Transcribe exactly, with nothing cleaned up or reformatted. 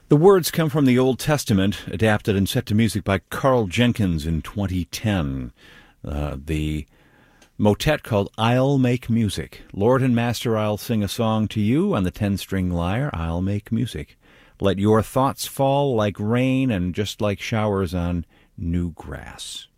The words come from the Old Testament, adapted and set to music by Carl Jenkins in twenty ten. Uh, the motet called I'll Make Music. Lord and Master, I'll sing a song to you on the ten-string lyre. I'll make music. Let your thoughts fall like rain and just like showers on new grass.